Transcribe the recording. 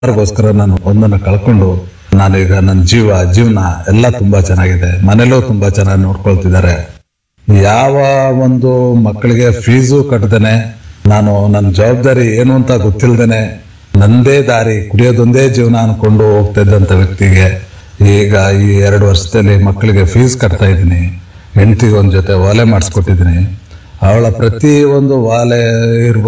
ಅದಕ್ಕೋಸ್ಕರ ನಾನು ಒಂದನ್ನು ಕಳ್ಕೊಂಡು ನಾನೀಗ ನನ್ನ ಜೀವನ ಎಲ್ಲ ತುಂಬಾ ಚೆನ್ನಾಗಿದೆ. ಮನೇಲೂ ತುಂಬಾ ಚೆನ್ನಾಗಿ ನೋಡ್ಕೊಳ್ತಿದ್ದಾರೆ. ಯಾವ ಒಂದು ಮಕ್ಕಳಿಗೆ ಫೀಸು ಕಟ್ಟದೇನೆ, ನಾನು ನನ್ನ ಜವಾಬ್ದಾರಿ ಏನು ಅಂತ ಗೊತ್ತಿಲ್ದೇನೆ ನಂದೇ ದಾರಿ ಕುಡಿಯೋದೊಂದೇ ಜೀವನ ಅನ್ಕೊಂಡು ಹೋಗ್ತಾ ಇದ್ದಂತ ವ್ಯಕ್ತಿಗೆ ಈಗ ಈ 2 ವರ್ಷದಲ್ಲಿ ಮಕ್ಕಳಿಗೆ ಫೀಸ್ ಕಟ್ತಾ ಇದ್ದೀನಿ. ಹೆಂಡತಿಗೆ ಒಂದ್ ಜೊತೆ ವಾಲೆ ಮಾಡಿಸ್ಕೊಟ್ಟಿದ್ದೀನಿ. ಅವಳ ಪ್ರತಿ ಒಂದು ವಾಲೆ ಇರ್ಬೋದು,